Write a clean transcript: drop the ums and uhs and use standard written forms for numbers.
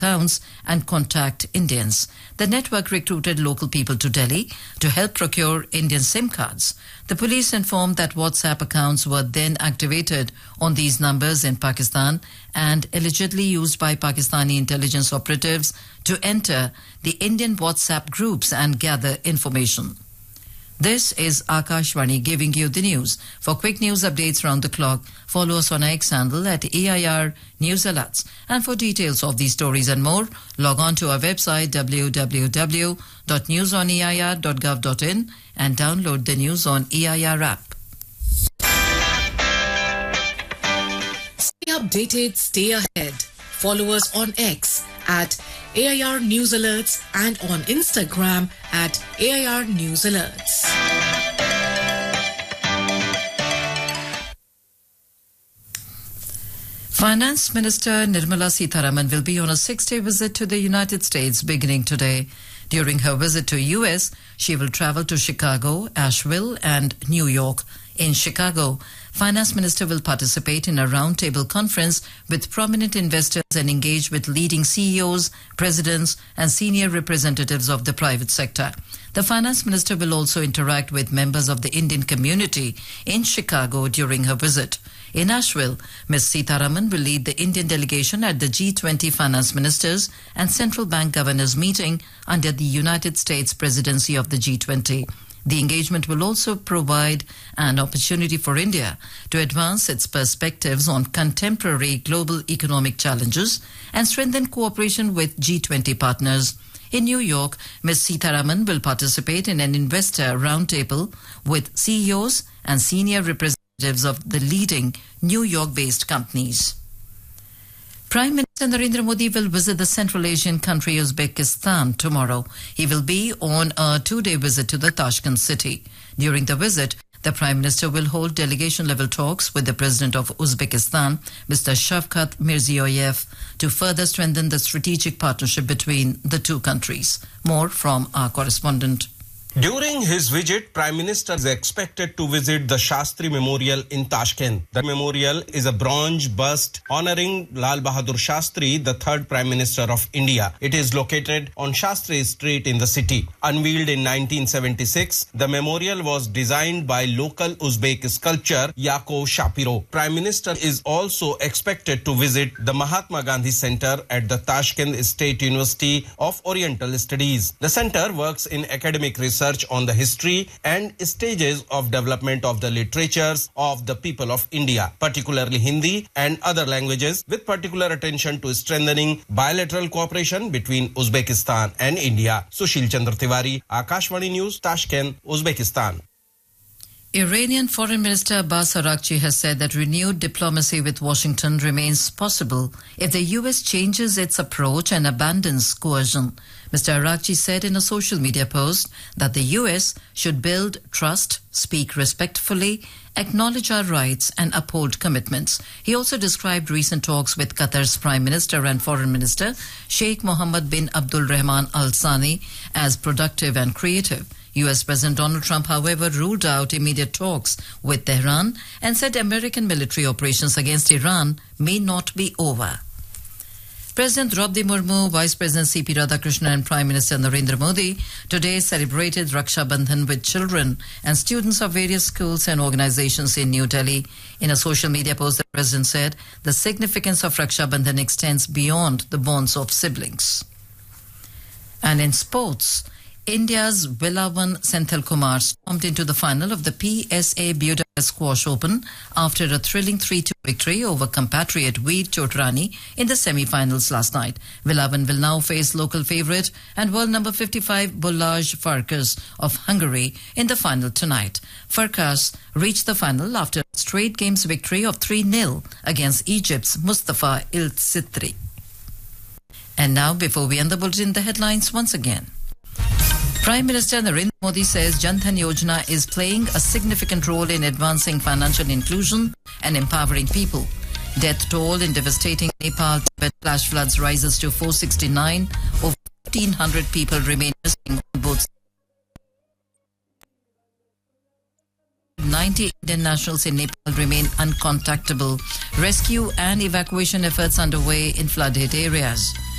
accounts and contact Indians. The network recruited local people to Delhi to help procure Indian SIM cards. The police informed that WhatsApp accounts were then activated on these numbers in Pakistan and allegedly used by Pakistani intelligence operatives to enter the Indian WhatsApp groups and gather information. This is Akashvani giving you the news. For quick news updates round the clock, follow us on X handle at AIR News Alerts. And for details of these stories and more, log on to our website www.newsoneir.gov.in and download the News on EIR app. Stay updated, stay ahead. Follow us on X at AIR News Alerts and on Instagram at AIR News Alerts. Finance Minister Nirmala Sitharaman will be on a 6-day visit to the United States beginning today. During her visit to US, she will travel to Chicago, Asheville and New York. In Chicago, Finance Minister will participate in a roundtable conference with prominent investors and engage with leading CEOs, presidents and senior representatives of the private sector. The Finance Minister will also interact with members of the Indian community in Chicago during her visit. In Asheville, Ms. Sitharaman will lead the Indian delegation at the G20 Finance Ministers and Central Bank Governors meeting under the United States presidency of the G20. The engagement will also provide an opportunity for India to advance its perspectives on contemporary global economic challenges and strengthen cooperation with G20 partners. In New York, Ms. Sitharaman will participate in an investor roundtable with CEOs and senior representatives of the leading New York-based companies. Prime Minister Narendra Modi will visit the Central Asian country Uzbekistan tomorrow. He will be on a 2-day visit to the Tashkent city. During the visit, the Prime Minister will hold delegation-level talks with the President of Uzbekistan, Mr. Shavkat Mirziyoyev, to further strengthen the strategic partnership between the two countries. More from our correspondent. During his visit, Prime Minister is expected to visit the Shastri Memorial in Tashkent. The memorial is a bronze bust honoring Lal Bahadur Shastri, the third Prime Minister of India. It is located on Shastri Street in the city. Unveiled in 1976, the memorial was designed by local Uzbek sculptor Yakov Shapiro. Prime Minister is also expected to visit the Mahatma Gandhi Center at the Tashkent State University of Oriental Studies. The center works in academic research on the history and stages of development of the literatures of the people of India, particularly Hindi and other languages, with particular attention to strengthening bilateral cooperation between Uzbekistan and India. Sushil Chandra Tiwari, Akashvani News, Tashkent, Uzbekistan. Iranian Foreign Minister Abbas Araghchi has said that renewed diplomacy with Washington remains possible if the US changes its approach and abandons coercion. Mr. Araghchi said in a social media post that the US should build trust, speak respectfully, acknowledge our rights and uphold commitments. He also described recent talks with Qatar's Prime Minister and Foreign Minister Sheikh Mohammed bin Abdul Rahman Al Thani as productive and creative. US President Donald Trump, however, ruled out immediate talks with Tehran and said American military operations against Iran may not be over. President Draupadi Murmu, Vice President C.P. Radhakrishnan and Prime Minister Narendra Modi today celebrated Raksha Bandhan with children and students of various schools and organizations in New Delhi. In a social media post, the President said the significance of Raksha Bandhan extends beyond the bonds of siblings. And in sports, India's Vilawan Senthil Kumar stormed into the final of the PSA Budapest Squash Open after a thrilling 3-2 victory over compatriot Veer Chotrani in the semi-finals last night. Vilawan will now face local favourite and world number 55 Balázs Farkas of Hungary in the final tonight. Farkas reached the final after a straight games victory of 3-0 against Egypt's Mustafa Il-Sitri. And now, before we end the bulletin, the headlines once again. Prime Minister Narendra Modi says Jan Dhan Yojana is playing a significant role in advancing financial inclusion and empowering people. Death toll in devastating Nepal Tibet flash floods rises to 469. Over 1,500 people remain missing on both sides. 90 Indian nationals in Nepal remain uncontactable. Rescue and evacuation efforts underway in flood-hit areas.